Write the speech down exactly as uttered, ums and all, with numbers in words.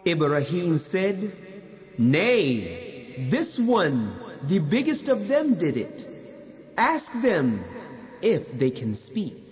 Ibrahim said, "Nay, this one, the biggest of them did it. Ask them if they can speak."